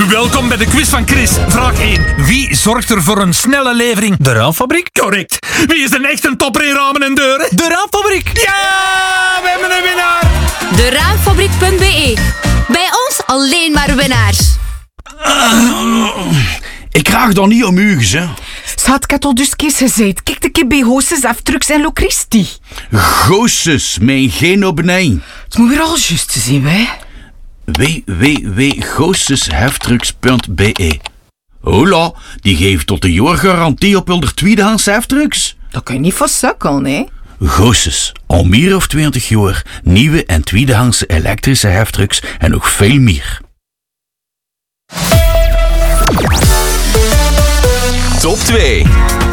Welkom bij de quiz van Chris. Vraag 1. Wie zorgt er voor een snelle levering? De Raamfabriek? Correct. Wie is de echt een topper in ramen en deuren? De Raamfabriek! Ja, we hebben een winnaar. De Raamfabriek.be. Bij ons alleen maar winnaars. Ik krijg dan niet om uges, hè. Schat, ik had al dus kees gezegd. Kijk de keer bij Hoosses, Aftrucks en Locristi. Goosses, mijn geen op nee. Het moet weer al juist te zien, hè. www.goossesheftrucks.be. Hola, die geeft tot een jaar garantie op hun tweedehands heftrucks. Dat kan je niet van sukkelen, hè. Goosses, al meer of 20 jaar, nieuwe en tweedehandse elektrische heftrucks en nog veel meer. Top 2.